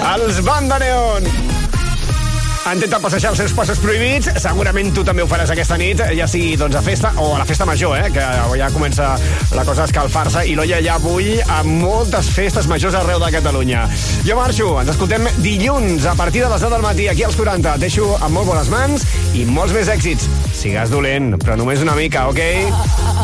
Els Banda Neon. Han intentat passejar els seus passos prohibits. Segurament tu també ho faràs aquesta nit, ja sigui doncs, a festa o a la festa major, que ja comença la cosa a escalfar-se, i l'Oia ja avui a moltes festes majors arreu de Catalunya. Jo marxo, ens escoltem dilluns a partir de les 10 del matí aquí als 40. Et deixo amb molt bones mans i molts més èxits. Sigues dolent, però només una mica, ok?